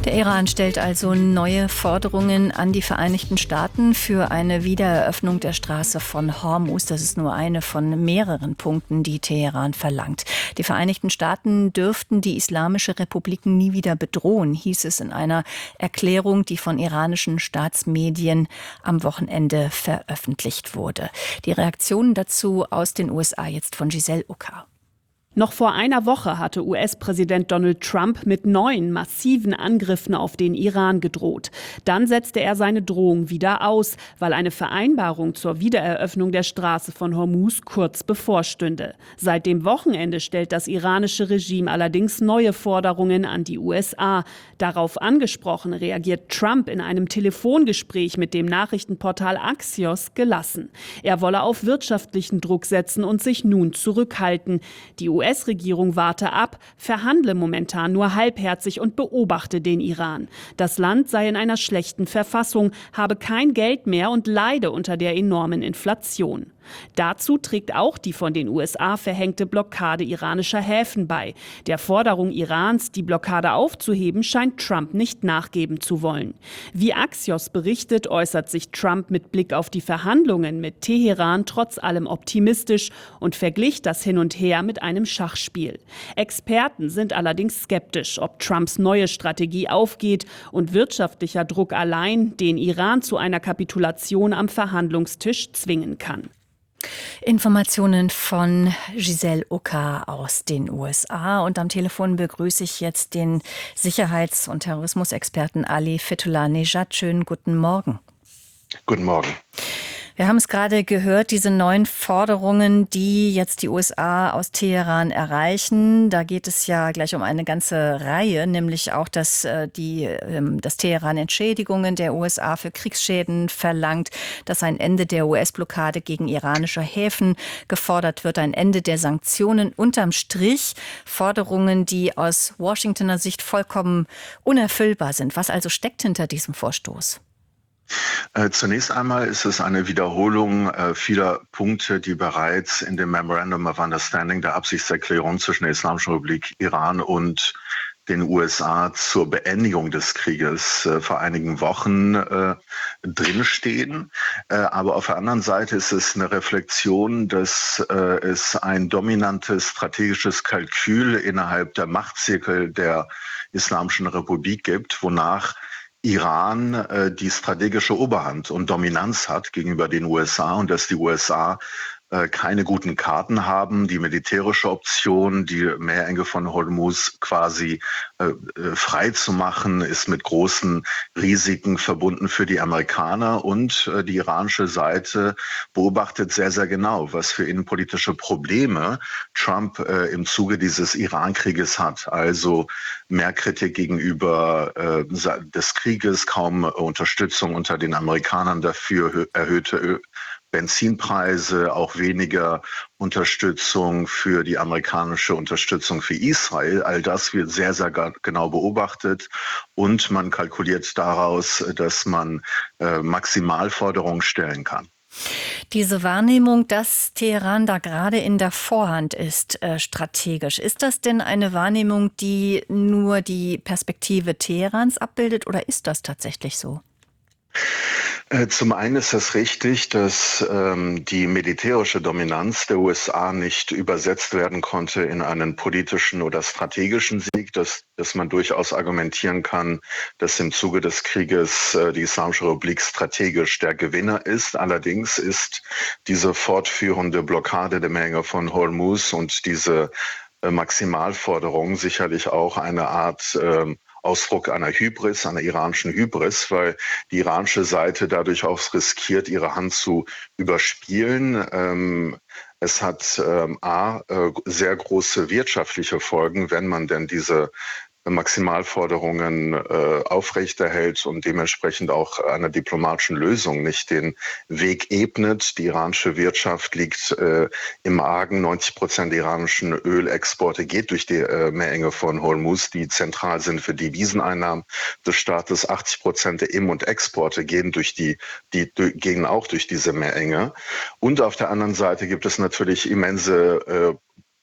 Der Iran stellt also neue Forderungen an die Vereinigten Staaten für eine Wiedereröffnung der Straße von Hormuz. Das ist nur eine von mehreren Punkten, die Teheran verlangt. Die Vereinigten Staaten dürften die Islamische Republik nie wieder bedrohen, hieß es in einer Erklärung, die von iranischen Staatsmedien am Wochenende veröffentlicht wurde. Die Reaktionen dazu aus den USA jetzt von Giselle Ucker. Noch vor einer Woche hatte US-Präsident Donald Trump mit neuen massiven Angriffen auf den Iran gedroht. Dann setzte er seine Drohung wieder aus, weil eine Vereinbarung zur Wiedereröffnung der Straße von Hormuz kurz bevorstünde. Seit dem Wochenende stellt das iranische Regime allerdings neue Forderungen an die USA. Darauf angesprochen reagiert Trump in einem Telefongespräch mit dem Nachrichtenportal Axios gelassen. Er wolle auf wirtschaftlichen Druck setzen und sich nun zurückhalten. Die US-Regierung warte ab, verhandle momentan nur halbherzig und beobachte den Iran. Das Land sei in einer schlechten Verfassung, habe kein Geld mehr und leide unter der enormen Inflation. Dazu trägt auch die von den USA verhängte Blockade iranischer Häfen bei. Der Forderung Irans, die Blockade aufzuheben, scheint Trump nicht nachgeben zu wollen. Wie Axios berichtet, äußert sich Trump mit Blick auf die Verhandlungen mit Teheran trotz allem optimistisch und verglich das Hin und Her mit einem Schachspiel. Experten sind allerdings skeptisch, ob Trumps neue Strategie aufgeht und wirtschaftlicher Druck allein den Iran zu einer Kapitulation am Verhandlungstisch zwingen kann. Informationen von Giselle Ucker aus den USA. Und am Telefon begrüße ich jetzt den Sicherheits- und Terrorismusexperten Ali Fethullah Nejad. Schönen guten Morgen. Guten Morgen. Wir haben es gerade gehört, diese neuen Forderungen, die jetzt die USA aus Teheran erreichen. Da geht es ja gleich um eine ganze Reihe, nämlich auch, dass Teheran Entschädigungen der USA für Kriegsschäden verlangt, dass ein Ende der US-Blockade gegen iranische Häfen gefordert wird, ein Ende der Sanktionen. Unterm Strich Forderungen, die aus Washingtoner Sicht vollkommen unerfüllbar sind. Was also steckt hinter diesem Vorstoß? Zunächst einmal ist es eine Wiederholung vieler Punkte, die bereits in dem Memorandum of Understanding, der Absichtserklärung zwischen der Islamischen Republik Iran und den USA zur Beendigung des Krieges vor einigen Wochen drinstehen. Aber auf der anderen Seite ist es eine Reflexion, dass es ein dominantes strategisches Kalkül innerhalb der Machtzirkel der Islamischen Republik gibt, wonach Iran die strategische Oberhand und Dominanz hat gegenüber den USA und dass die USA keine guten Karten haben, die militärische Option, die Meerenge von Hormuz quasi frei zu machen, ist mit großen Risiken verbunden für die Amerikaner und die iranische Seite beobachtet sehr, sehr genau, was für innenpolitische Probleme Trump im Zuge dieses Iran-Krieges hat. Also mehr Kritik gegenüber des Krieges, kaum Unterstützung unter den Amerikanern dafür, erhöhte Benzinpreise, auch weniger Unterstützung für die amerikanische Unterstützung für Israel. All das wird sehr, sehr genau beobachtet und man kalkuliert daraus, dass man Maximalforderungen stellen kann. Diese Wahrnehmung, dass Teheran da gerade in der Vorhand ist, strategisch, ist das denn eine Wahrnehmung, die nur die Perspektive Teherans abbildet oder ist das tatsächlich so? Zum einen ist es richtig, dass die militärische Dominanz der USA nicht übersetzt werden konnte in einen politischen oder strategischen Sieg, dass man durchaus argumentieren kann, dass im Zuge des Krieges die Islamische Republik strategisch der Gewinner ist. Allerdings ist diese fortführende Blockade der Meerenge von Hormuz und diese Maximalforderung sicherlich auch eine Art Ausdruck einer Hybris, einer iranischen Hybris, weil die iranische Seite dadurch auch riskiert, ihre Hand zu überspielen. Es hat sehr große wirtschaftliche Folgen, wenn man denn diese Maximalforderungen aufrechterhält und dementsprechend auch einer diplomatischen Lösung nicht den Weg ebnet. Die iranische Wirtschaft liegt im Argen. 90% der iranischen Ölexporte geht durch die Meerenge von Hormuz, die zentral sind für die Deviseneinnahmen des Staates. 80% der Im- und Exporte gehen gehen auch durch diese Meerenge. Und auf der anderen Seite gibt es natürlich immense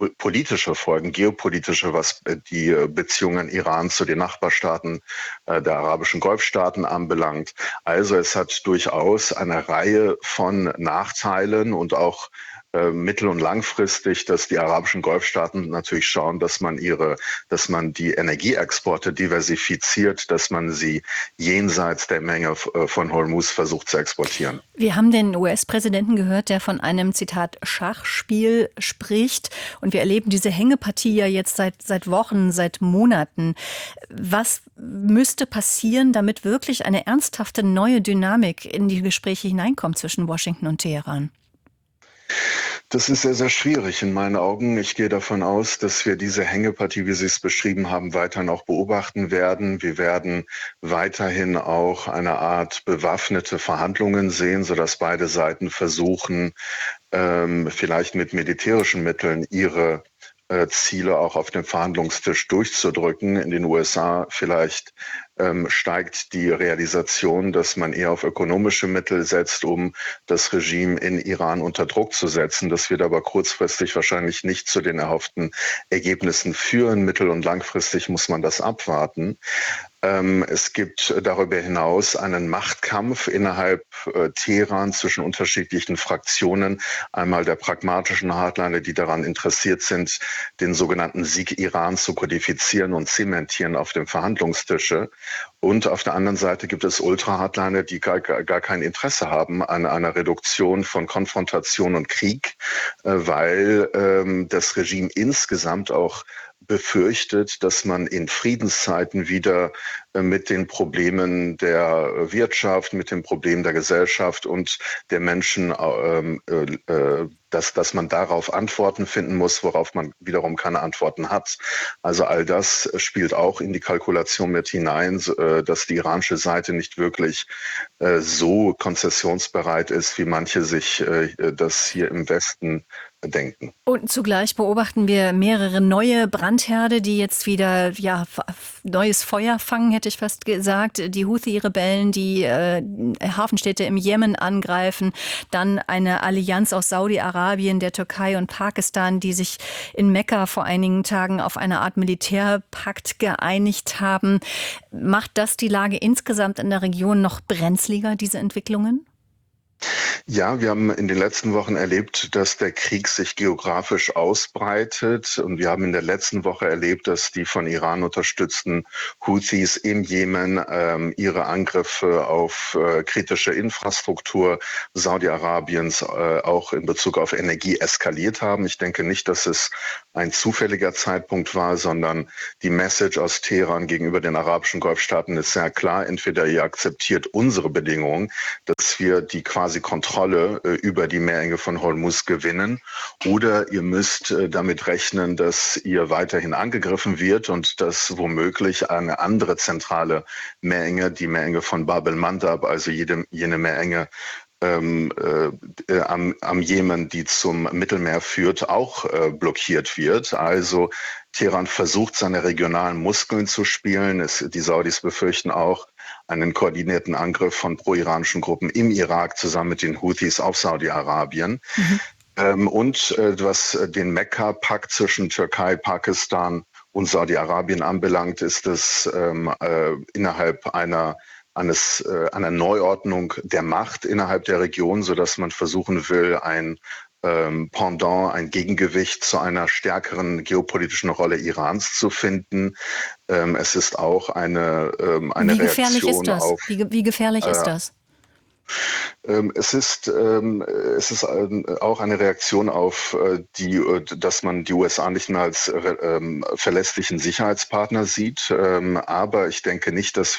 politische Folgen, geopolitische, was die Beziehungen Iran zu den Nachbarstaaten der arabischen Golfstaaten anbelangt. Also es hat durchaus eine Reihe von Nachteilen und auch mittel- und langfristig, dass die arabischen Golfstaaten natürlich schauen, dass man die Energieexporte diversifiziert, dass man sie jenseits der Menge von Hormuz versucht zu exportieren. Wir haben den US-Präsidenten gehört, der von einem, Zitat, Schachspiel spricht. Und wir erleben diese Hängepartie ja jetzt seit Wochen, seit Monaten. Was müsste passieren, damit wirklich eine ernsthafte neue Dynamik in die Gespräche hineinkommt zwischen Washington und Teheran? Das ist sehr, sehr schwierig in meinen Augen. Ich gehe davon aus, dass wir diese Hängepartie, wie Sie es beschrieben haben, weiterhin auch beobachten werden. Wir werden weiterhin auch eine Art bewaffnete Verhandlungen sehen, sodass beide Seiten versuchen, vielleicht mit militärischen Mitteln ihre Ziele auch auf dem Verhandlungstisch durchzudrücken. In den USA vielleicht steigt die Realisation, dass man eher auf ökonomische Mittel setzt, um das Regime in Iran unter Druck zu setzen. Das wird aber kurzfristig wahrscheinlich nicht zu den erhofften Ergebnissen führen. Mittel- und langfristig muss man das abwarten. Es gibt darüber hinaus einen Machtkampf innerhalb Teheran zwischen unterschiedlichen Fraktionen. Einmal der pragmatischen Hardliner, die daran interessiert sind, den sogenannten Sieg Irans zu kodifizieren und zementieren auf dem Verhandlungstische. Und auf der anderen Seite gibt es Ultra-Hardliner, die gar kein Interesse haben an einer Reduktion von Konfrontation und Krieg, weil das Regime insgesamt auch befürchtet, dass man in Friedenszeiten wieder mit den Problemen der Wirtschaft, mit den Problemen der Gesellschaft und der Menschen, dass man darauf Antworten finden muss, worauf man wiederum keine Antworten hat. Also all das spielt auch in die Kalkulation mit hinein, dass die iranische Seite nicht wirklich so konzessionsbereit ist, wie manche sich das hier im Westen denken. Und zugleich beobachten wir mehrere neue Brandherde, die jetzt wieder neues Feuer fangen, hätte ich fast gesagt. Die Houthi-Rebellen, die Hafenstädte im Jemen angreifen. Dann eine Allianz aus Saudi-Arabien, der Türkei und Pakistan, die sich in Mekka vor einigen Tagen auf eine Art Militärpakt geeinigt haben. Macht das die Lage insgesamt in der Region noch brenzliger, diese Entwicklungen? Ja, wir haben in den letzten Wochen erlebt, dass der Krieg sich geografisch ausbreitet. Und wir haben in der letzten Woche erlebt, dass die von Iran unterstützten Houthis im Jemen ihre Angriffe auf kritische Infrastruktur Saudi-Arabiens auch in Bezug auf Energie eskaliert haben. Ich denke nicht, dass es ein zufälliger Zeitpunkt war, sondern die Message aus Teheran gegenüber den arabischen Golfstaaten ist sehr klar. Entweder ihr akzeptiert unsere Bedingungen, dass wir die quasi Kontrolle über die Meerenge von Hormuz gewinnen, oder ihr müsst damit rechnen, dass ihr weiterhin angegriffen wird und dass womöglich eine andere zentrale Meerenge, die Meerenge von Bab el-Mandab, also jene Meerenge am Jemen, die zum Mittelmeer führt, auch blockiert wird. Also Teheran versucht, seine regionalen Muskeln zu spielen. Die Saudis befürchten auch einen koordinierten Angriff von pro-iranischen Gruppen im Irak zusammen mit den Houthis auf Saudi-Arabien. Und was den Mekka-Pakt zwischen Türkei, Pakistan und Saudi-Arabien anbelangt, ist es innerhalb einer Neuordnung der Macht innerhalb der Region, sodass man versuchen will, ein Pendant, ein Gegengewicht zu einer stärkeren geopolitischen Rolle Irans zu finden. Es ist auch eine Wie gefährlich Reaktion ist das? auf... Wie gefährlich ist das? Es ist auch eine Reaktion auf dass man die USA nicht mehr als verlässlichen Sicherheitspartner sieht. Aber ich denke nicht, dass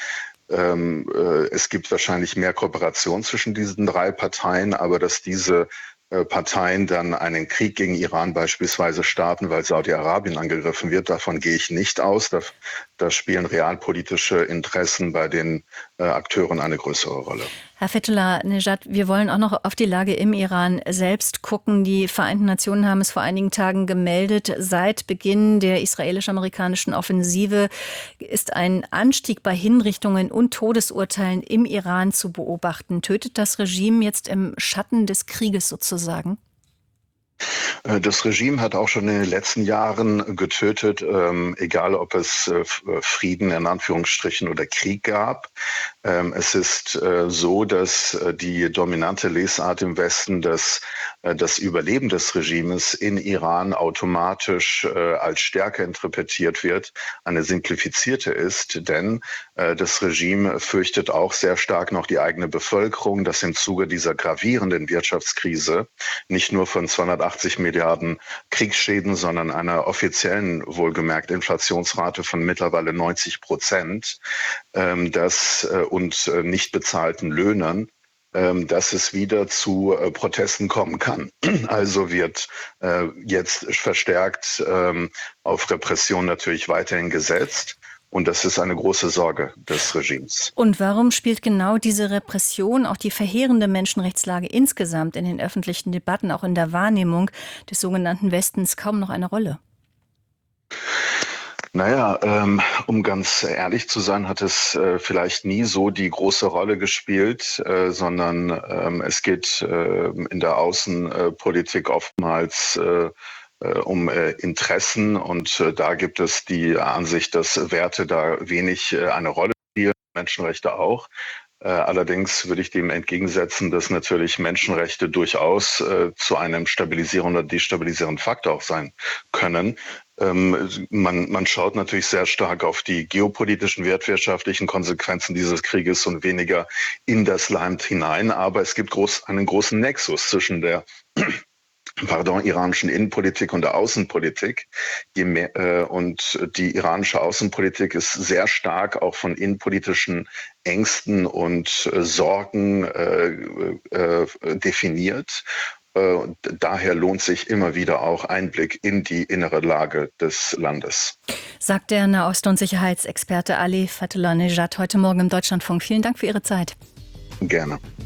es gibt wahrscheinlich mehr Kooperation zwischen diesen drei Parteien, aber dass diese Parteien dann einen Krieg gegen Iran beispielsweise starten, weil Saudi-Arabien angegriffen wird. Davon gehe ich nicht aus. Da spielen realpolitische Interessen bei den Akteuren eine größere Rolle. Herr Fethullah Nejad, wir wollen auch noch auf die Lage im Iran selbst gucken. Die Vereinten Nationen haben es vor einigen Tagen gemeldet. Seit Beginn der israelisch-amerikanischen Offensive ist ein Anstieg bei Hinrichtungen und Todesurteilen im Iran zu beobachten. Tötet das Regime jetzt im Schatten des Krieges sozusagen? Das Regime hat auch schon in den letzten Jahren getötet, egal ob es Frieden in Anführungsstrichen oder Krieg gab. Es ist so, dass die dominante Lesart im Westen, dass das Überleben des Regimes in Iran automatisch als Stärke interpretiert wird, eine simplifizierte ist, denn das Regime fürchtet auch sehr stark noch die eigene Bevölkerung, dass im Zuge dieser gravierenden Wirtschaftskrise nicht nur von 280 Milliarden Kriegsschäden, sondern einer offiziellen, wohlgemerkt, Inflationsrate von mittlerweile 90%, und nicht bezahlten Löhnen, dass es wieder zu Protesten kommen kann. Also wird jetzt verstärkt auf Repression natürlich weiterhin gesetzt. Und das ist eine große Sorge des Regimes. Und warum spielt genau diese Repression, auch die verheerende Menschenrechtslage insgesamt in den öffentlichen Debatten, auch in der Wahrnehmung des sogenannten Westens kaum noch eine Rolle? Naja, um ganz ehrlich zu sein, hat es vielleicht nie so die große Rolle gespielt, sondern es geht in der Außenpolitik oftmals um Interessen, und da gibt es die Ansicht, dass Werte da wenig eine Rolle spielen, Menschenrechte auch. Allerdings würde ich dem entgegensetzen, dass natürlich Menschenrechte durchaus zu einem stabilisierenden oder destabilisierenden Faktor auch sein können. Man schaut natürlich sehr stark auf die geopolitischen, wertwirtschaftlichen Konsequenzen dieses Krieges und weniger in das Land hinein. Aber es gibt einen großen Nexus zwischen der iranischen Innenpolitik und der Außenpolitik. Und die iranische Außenpolitik ist sehr stark auch von innenpolitischen Ängsten und Sorgen definiert. Daher lohnt sich immer wieder auch ein Blick in die innere Lage des Landes. Sagt der Nahost- und Sicherheitsexperte Ali Fatullah Nejad heute Morgen im Deutschlandfunk. Vielen Dank für Ihre Zeit. Gerne.